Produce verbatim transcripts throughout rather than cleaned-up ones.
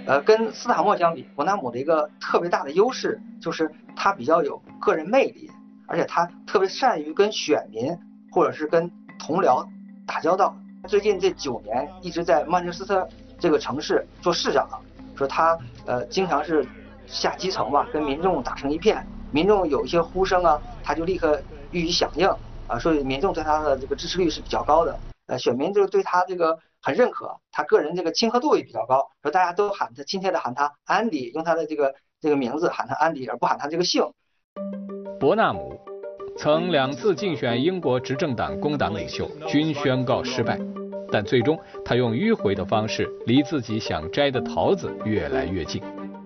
呃，跟斯塔默相比，伯纳姆的一个特别大的优势就是他比较有个人魅力，而且他特别善于跟选民或者是跟同僚打交道。最近这九年一直在曼彻斯特这个城市做市长，说他呃经常是下基层吧，跟民众打成一片，民众有一些呼声啊，他就立刻予以响应啊，所以民众对他的这个支持率是比较高的，呃，选民就对他这个很认可，他个人这个亲和度也比较高，说大家都喊他亲切的喊他安迪，用他的这个这个名字喊他安迪，而不喊他这个姓。 伯纳姆曾两次竞选英国执政党工党领袖，均宣告失败，但最终他用迂回的方式离自己想摘的桃子越来越近。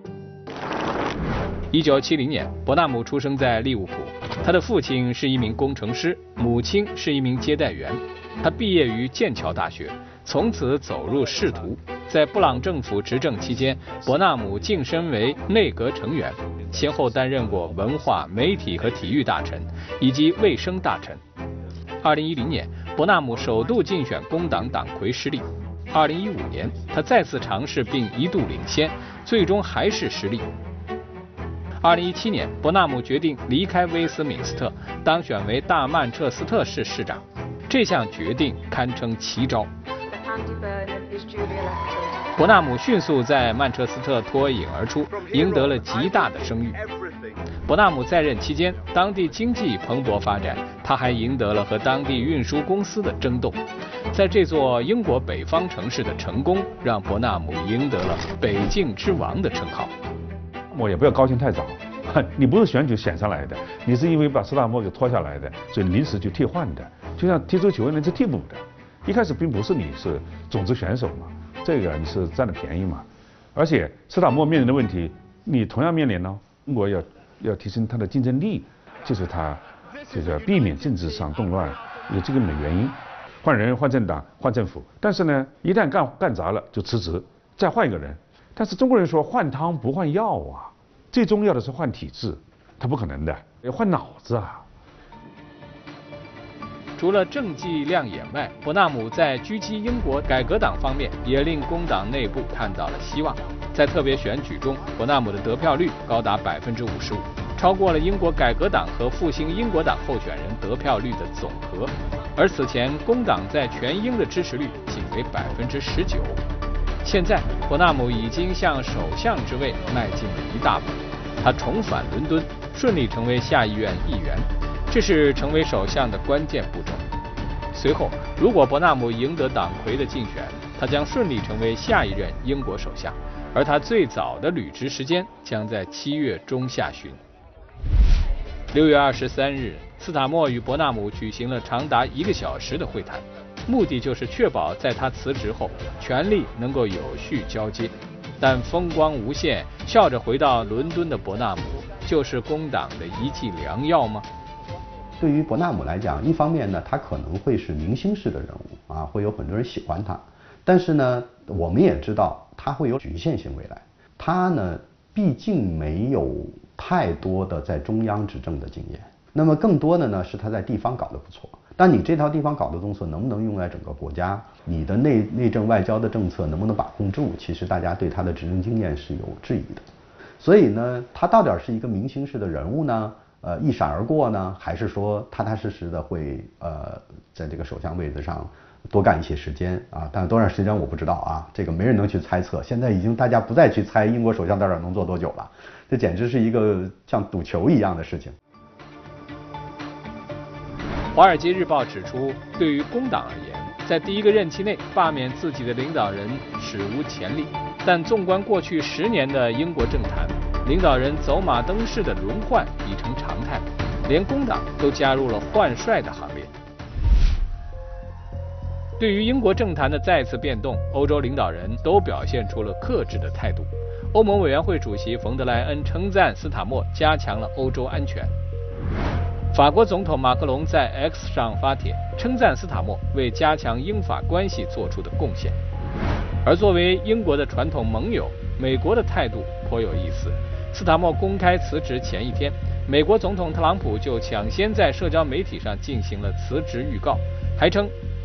一九七零年，伯纳姆出生在利物浦，他的父亲是一名工程师，母亲是一名接待员。他毕业于剑桥大学，从此走入仕途。在布朗政府执政期间，伯纳姆晋升为内阁成员，先后担任过文化、媒体和体育大臣以及卫生大臣。二零一零年，伯纳姆首度竞选工党党魁失利。二零一五年，他再次尝试并一度领先，最终还是失利。二零一七年，伯纳姆决定离开威斯敏斯特，当选为大曼彻斯特市市长。这项决定堪称奇招。伯纳姆迅速在曼彻斯特脱颖而出，赢得了极大的声誉。伯纳姆在任期间，当地经济蓬勃发展，他还赢得了和当地运输公司的争斗。在这座英国北方城市的成功，让伯纳姆赢得了“北境之王”的称号。 我也不要高兴太早，你不是选举选上来的，你是因为把斯塔默给拖下来的，所以临时就替换的，就像踢足球人是替补的，一开始并不是你是种子选手嘛，这个你是占了便宜嘛。而且斯塔默面临的问题，你同样面临呢，中国要要提升它的竞争力，就是它这个避免政治上动乱有这个的原因，换人换政党换政府，但是呢，一旦干干砸了就辞职，再换一个人。但是中国人说换汤不换药啊，最重要的是换体制，他不可能的，要换脑子啊。 除了政绩亮眼外，伯纳姆在狙击英国改革党方面也令工党内部看到了希望。在特别选举中，伯纳姆的得票率高达百分之五十五，超过了英国改革党和复兴英国党候选人得票率的总和。而此前工党在全英的支持率仅为百分之十九。现在，伯纳姆已经向首相之位迈进了一大步，他重返伦敦，顺利成为下议院议员，这是成为首相的关键步骤。随后，如果伯纳姆赢得党魁的竞选，他将顺利成为下一任英国首相，而他最早的履职时间将在七月中下旬。六月二十三日，斯塔默与伯纳姆举行了长达一个小时的会谈。目的就是确保在他辞职后，权力能够有序交接。但风光无限，笑着回到伦敦的伯纳姆，就是工党的一剂良药吗？ 对于伯纳姆来讲，一方面呢，他可能会是明星式的人物啊，会有很多人喜欢他。但是呢，我们也知道他会有局限性未来。他呢，毕竟没有太多的在中央执政的经验，那么更多的呢是他在地方搞得不错。但你这套地方搞的东西能不能用来整个国家？你的内内政外交的政策能不能把控住？其实大家对他的执政经验是有质疑的。所以呢，他到底是一个明星式的人物呢？呃，一闪而过呢，还是说踏踏实实的会呃在这个首相位置上多干一些时间啊？但是多长时间我不知道啊，这个没人能去猜测。现在已经大家不再去猜英国首相到底能做多久了，这简直是一个像赌球一样的事情。 《华尔街日报》指出，对于工党而言，在第一个任期内罢免自己的领导人史无前例。但纵观过去十年的英国政坛，领导人走马灯式的轮换已成常态，连工党都加入了换帅的行列。对于英国政坛的再次变动，欧洲领导人都表现出了克制的态度。欧盟委员会主席冯德莱恩称赞斯塔默加强了欧洲安全。法国总统马克龙在 X 上发帖称赞斯塔默为加强英法关系做出的贡献。而作为英国的传统盟友，美国的态度颇有意思。斯塔默公开辞职前一天，美国总统特朗普就抢先在社交媒体上进行了辞职预告，还称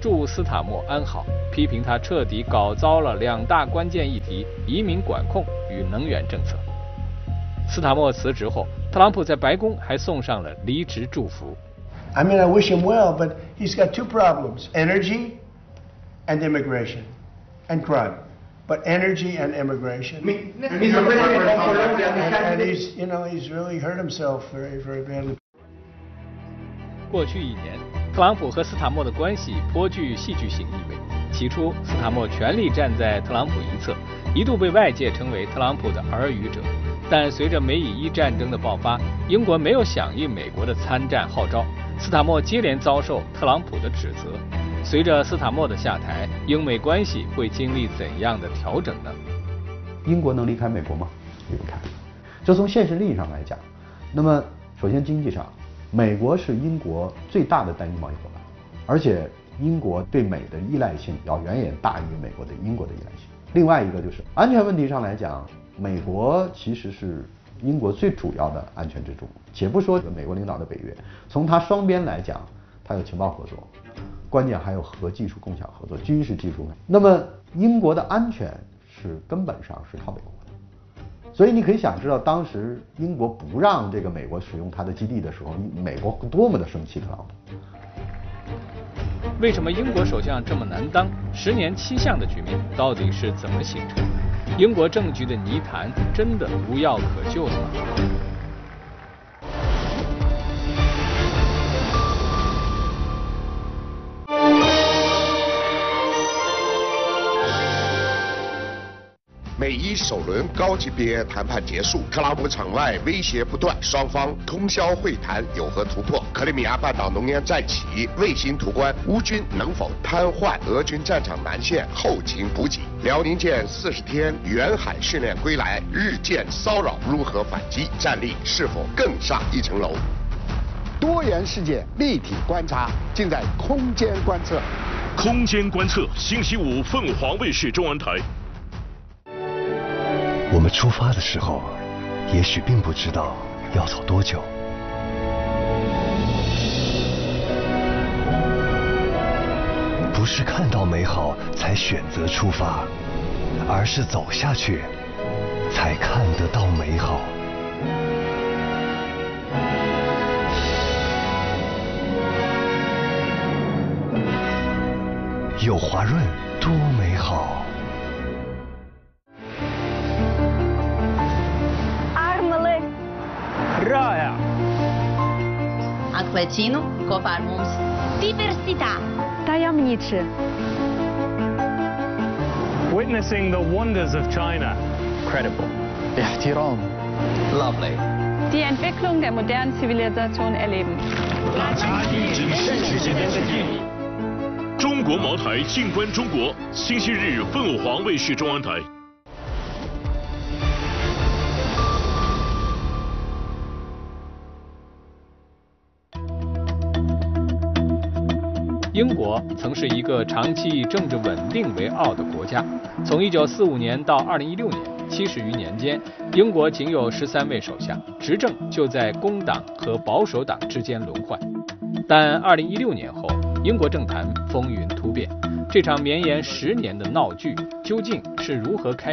祝斯塔默安好，批评他彻底搞糟了两大关键议题：移民管控与能源政策。斯塔默辞职后，特朗普在白宫还送上了离职祝福。 I mean, I wish him well, but he's got two problems: energy and immigration, and crime. But energy and immigration. And, and he's, you know, he's really hurt himself very, very badly. 过去一年，特朗普和斯塔默的关系颇具戏剧性意味。起初，斯塔默全力站在特朗普一侧，一度被外界称为特朗普的耳语者。但随着美以伊战争的爆发，英国没有响应美国的参战号召，斯塔默接连遭受特朗普的指责。随着斯塔默的下台，英美关系会经历怎样的调整呢？ 英国能离开美国吗？离不开。就从现实利益上来讲，那么首先经济上，美国是英国最大的单一贸易伙伴，而且英国对美的依赖性要远远大于美国对英国的依赖性。另外一个就是安全问题上来讲，美国其实是英国最主要的安全支柱。且不说美国领导的北约，从它双边来讲，它有情报合作。关键还有核技术共享合作、军事技术。那么英国的安全是根本上是靠美国的，所以你可以想知道，当时英国不让这个美国使用它的基地的时候，美国多么的生气特朗普。 为什么英国首相这么难当？十年七项的局面到底是怎么形成的？英国政局的泥潭真的无药可救了吗？ 美伊首轮高级别谈判结束，特朗普场外威胁不断，双方通宵会谈有何突破？克里米亚半岛浓烟再起，卫星图关，乌军能否瘫痪俄军战场南线后勤补给？辽宁舰四十天远海训练归来，日舰骚扰如何反击？战力是否更上一层楼？ 多元世界立体观察，尽在空间观测。 空间观测，星期五凤凰卫视中文台。 我们出发的时候，也许并不知道要走多久。不是看到美好才选择出发，而是走下去才看得到美好。有华润多美好。 Acquacino, Cofarmums. Diversità. Tajemniczy. Witnessing the wonders of China. Credible. Ihtiram. Lovely. Die Entwicklung der modernen Zivilisation erleben. 拉近与真实之间的距离。中国茅台，静观中国，星期日凤凰卫视中文台。 英国曾是一个长期以政治稳定为傲的国家。从一九四五年到二零一六年，七十余年间，英国仅有十三位首相，执政就在工党和保守党之间轮换。但二零一六年后，英国政坛风云突变，这场绵延十年的闹剧究竟是如何开